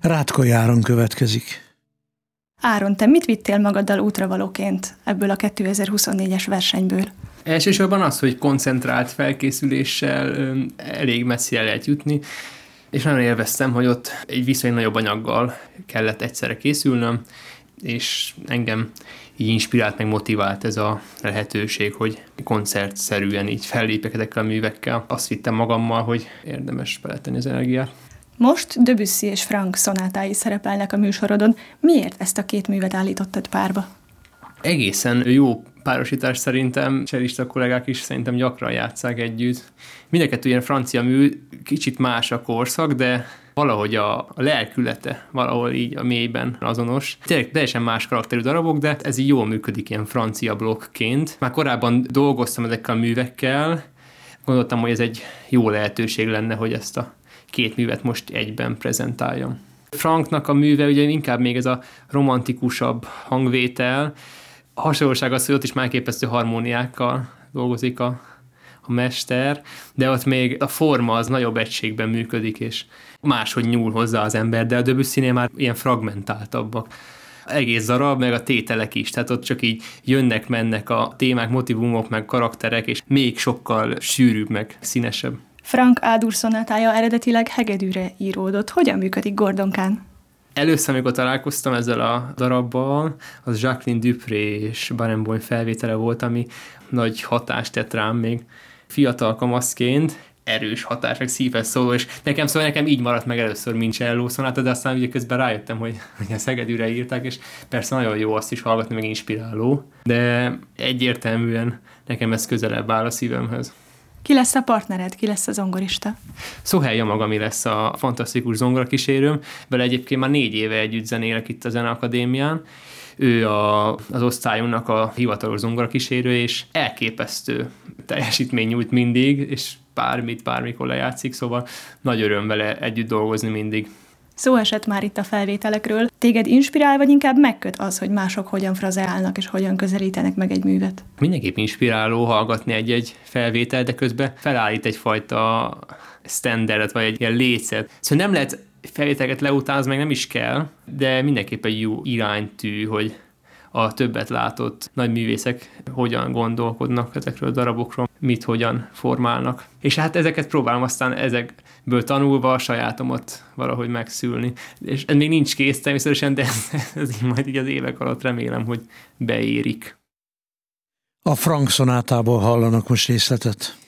Rátkói Áron következik. Áron, te mit vittél magaddal útravalóként ebből a 2024-es versenyből? Elsősorban az, hogy koncentrált felkészüléssel elég messzire lehet jutni, és nagyon élveztem, hogy ott egy viszonylag nagyobb anyaggal kellett egyszerre készülnöm, és engem így inspirált, meg motivált ez a lehetőség, hogy koncertszerűen így fellépek ezekkel a művekkel. Azt vittem magammal, hogy érdemes beletenni az energiát. Most Debussy és Franck szonátái szerepelnek a műsorodon. Miért ezt a két művet állítottad párba? Egészen jó párosítás szerintem, cselista kollégák is szerintem gyakran játsszák együtt. Mindeket ilyen francia mű, kicsit más a korszak, de valahogy a lelkülete valahol így a mélyben azonos. Tényleg teljesen más karakterű darabok, de ez így jól működik ilyen francia blokkként. Már korábban dolgoztam ezekkel a művekkel, gondoltam, hogy ez egy jó lehetőség lenne, hogy ezt a két művet most egyben prezentáljam. Francknak a műve ugye inkább még ez a romantikusabb hangvétel. A hasonlóság az, hogy ott is elképesztő harmóniákkal dolgozik a mester, de ott még a forma az nagyobb egységben működik, és máshogy nyúl hozzá az ember, de a Debussynél már ilyen fragmentáltabbak. Egész darab, meg a tételek is, tehát ott csak így jönnek-mennek a témák, motivumok, meg karakterek, és még sokkal sűrűbb, meg színesebb. Franck A-dur szonátája eredetileg hegedűre íródott. Hogyan működik Gordonkán? Először, amikor találkoztam ezzel a darabbal, az Jacqueline Dupré és Barenboim felvétele volt, ami nagy hatást tett rám még fiatal kamaszként, erős hatás, meg szívhez szóló, és nekem így maradt meg először, mint cello szonáta, de aztán ugye közben rájöttem, hogy ezt hegedűre írták, és persze nagyon jó azt is hallgatni, meg inspiráló, de egyértelműen nekem ez közelebb áll a szívemhez. Ki lesz a partnered? Ki lesz a zongorista? Sohei Yamagami lesz a fantasztikus zongorakísérőm, vele egyébként már 4 éve együtt zenélek itt a Zeneakadémián. Ő az osztályunknak a hivatalos zongorakísérő, és elképesztő teljesítmény nyújt mindig, és bármikor lejátszik, szóval nagy öröm vele együtt dolgozni mindig. Szó esett már itt a felvételekről. Téged inspirál, vagy inkább megköt az, hogy mások hogyan frazeálnak és hogyan közelítenek meg egy művet? Mindenképp inspiráló hallgatni egy felvétel, de közben felállít egyfajta standardet, vagy egy ilyen lécet. Szóval nem lehet felvételeket leutánozni, meg nem is kell, de mindenképpen jó iránytű, hogy a többet látott nagy művészek hogyan gondolkodnak ezekről a darabokról, mit hogyan formálnak. És hát ezeket próbálom aztán ezekből tanulva a sajátomat valahogy megszülni. És ez még nincs kész természetesen, de ez majd így az évek alatt remélem, hogy beérik. A Franck szonátából hallanak most részletet.